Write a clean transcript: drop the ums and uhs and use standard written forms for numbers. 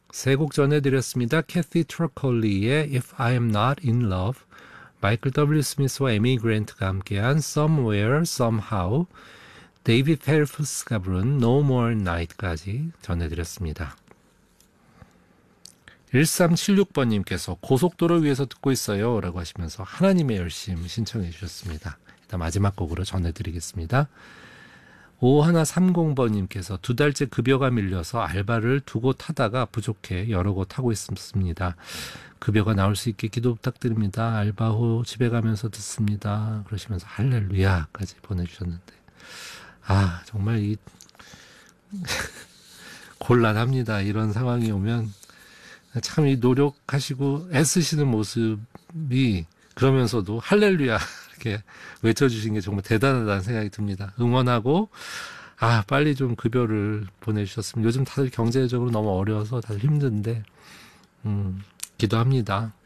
세 곡 전해드렸습니다. 캐티 트러컬리의 If I Am Not In Love, 마이클 W. 스미스와 에미 그랜트가 함께한 Somewhere, Somehow, 데이비드 펠프스가 부른 No More Night까지 전해드렸습니다. 1376번님께서 고속도로 위에서 듣고 있어요 라고 하시면서 하나님의 열심 신청해 주셨습니다. 일단 마지막 곡으로 전해드리겠습니다. 5130번님께서 2달째 급여가 밀려서 알바를 2곳 하다가 부족해 여러 곳 하고 있습니다. 급여가 나올 수 있게 기도 부탁드립니다. 알바 후 집에 가면서 듣습니다. 그러시면서 할렐루야까지 보내주셨는데 정말 곤란합니다. 이런 상황이 오면 참 이 노력하시고 애쓰시는 모습이 그러면서도 할렐루야 이렇게 외쳐주신 게 정말 대단하다는 생각이 듭니다. 응원하고 빨리 좀 급여를 보내주셨으면 요즘 다들 경제적으로 너무 어려워서 다들 힘든데 기도합니다.